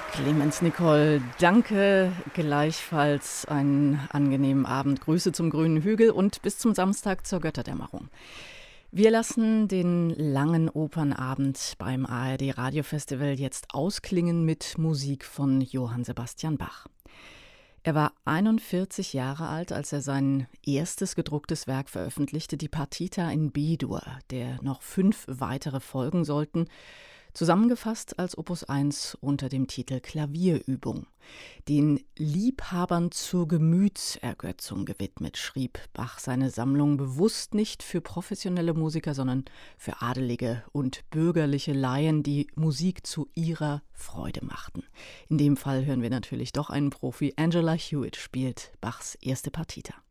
Clemens Nicole, danke, gleichfalls einen angenehmen Abend. Grüße zum grünen Hügel und bis zum Samstag zur Götterdämmerung. Wir lassen den langen Opernabend beim ARD Radiofestival jetzt ausklingen mit Musik von Johann Sebastian Bach. Er war 41 Jahre alt, als er sein erstes gedrucktes Werk veröffentlichte, die Partita in B-Dur, der noch 5 weitere folgen sollten, zusammengefasst als Opus 1 unter dem Titel Klavierübung. Den Liebhabern zur Gemütsergötzung gewidmet, schrieb Bach seine Sammlung bewusst nicht für professionelle Musiker, sondern für adelige und bürgerliche Laien, die Musik zu ihrer Freude machten. In dem Fall hören wir natürlich doch einen Profi. Angela Hewitt spielt Bachs erste Partita.